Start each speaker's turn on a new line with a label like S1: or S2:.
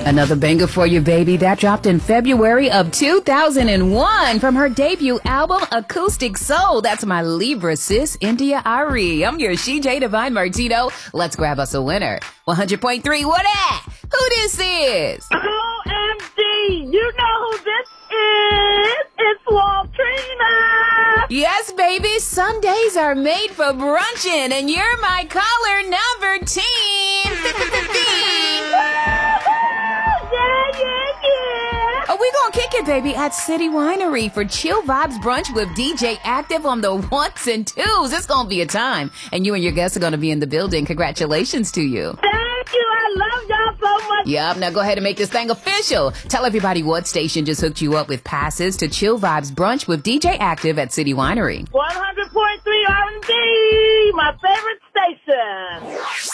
S1: Another banger for you, baby. That dropped in February of 2001 from her debut album, Acoustic Soul. That's my Libra sis, India Ari. I'm your CJ Divine Martino. Let's grab us a winner. 100.3, what at? Who this is?
S2: OMG, you know who this is? It's Waltrina.
S1: Yes, baby. Sundays are made for brunching, and you're my caller number 10. We're going to kick it, baby, at City Winery for Chill Vibes Brunch with DJ Active on the ones and twos. It's going to be a time, and you and your guests are going to be in the building. Congratulations to you.
S2: Thank you. I love y'all so much.
S1: Yup, now go ahead and make this thing official. Tell everybody what station just hooked you up with passes to Chill Vibes Brunch with DJ Active at City Winery.
S2: 100.3 R&B, my favorite station.